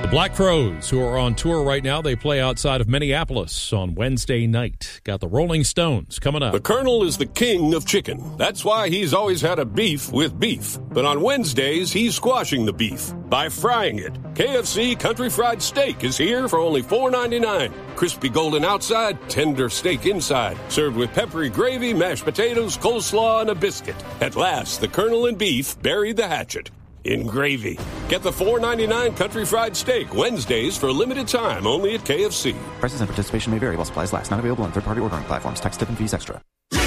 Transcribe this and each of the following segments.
The Black Crowes, who are on tour right now, they play outside of Minneapolis on Wednesday night. Got the Rolling Stones coming up. The Colonel is the king of chicken. That's why he's always had a beef with beef. But on Wednesdays, he's squashing the beef by frying it. KFC Country Fried Steak is here for only $4.99. Crispy golden outside, tender steak inside. Served with peppery gravy, mashed potatoes, coleslaw, and a biscuit. At last, the Colonel and beef buried the hatchet in gravy. Get the $4.99 Country Fried Steak Wednesdays for a limited time only at KFC. Prices and participation may vary while supplies last. Not available on third-party ordering platforms. Tax, tip, and fees extra.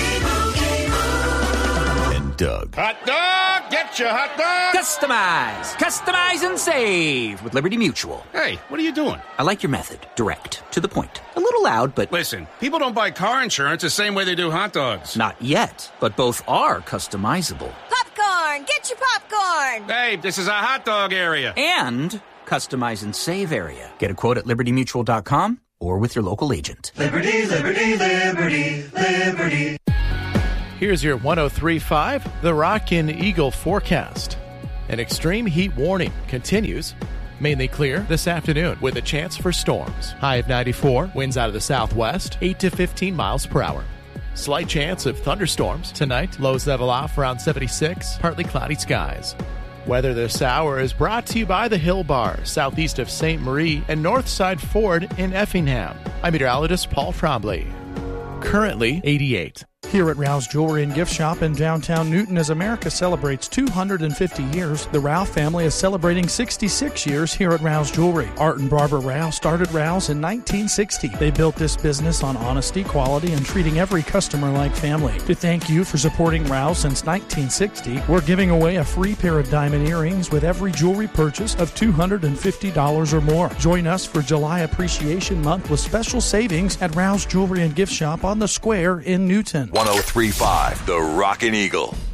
And Doug. Hot dog! Get your hot dog! Customize! Customize and save with Liberty Mutual. Hey, what are you doing? I like your method. Direct. To the point. A little loud, but... Listen, people don't buy car insurance the same way they do hot dogs. Not yet, but both are customizable. Popcorn! Get your popcorn! Hey, this is a hot dog area. And customize and save area. Get a quote at libertymutual.com or with your local agent. Liberty, liberty, liberty, liberty. Here's your 103.5 The Rockin' Eagle forecast. An extreme heat warning continues. Mainly clear this afternoon with a chance for storms. High of 94, winds out of the southwest, 8 to 15 miles per hour. Slight chance of thunderstorms tonight. Lows level off around 76, partly cloudy skies. Weather this hour is brought to you by the Hill Bar, southeast of St. Marie and Northside Ford in Effingham. I'm meteorologist Paul Trombley. Currently 88. Here at Rouse Jewelry and Gift Shop in downtown Newton, as America celebrates 250 years, the Rouse family is celebrating 66 years here at Rouse Jewelry. Art and Barbara Rouse started Rouse in 1960. They built this business on honesty, quality, and treating every customer like family. To thank you for supporting Rouse since 1960, we're giving away a free pair of diamond earrings with every jewelry purchase of $250 or more. Join us for July Appreciation Month with special savings at Rouse Jewelry and Gift Shop on the Square in Newton. 103.5 The Rockin' Eagle.